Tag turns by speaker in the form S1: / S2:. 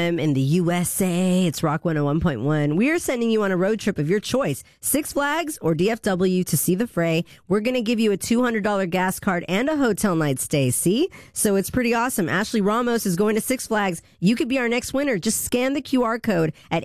S1: FM in the USA. It's Rock 101.1. We are sending you on a road trip of your choice, Six Flags or DFW, to see the fray. We're going to give you a $200 gas card and a hotel night stay. See? So it's pretty awesome. Ashley Ramos is going to Six Flags. You could be our next winner. Just scan the QR code at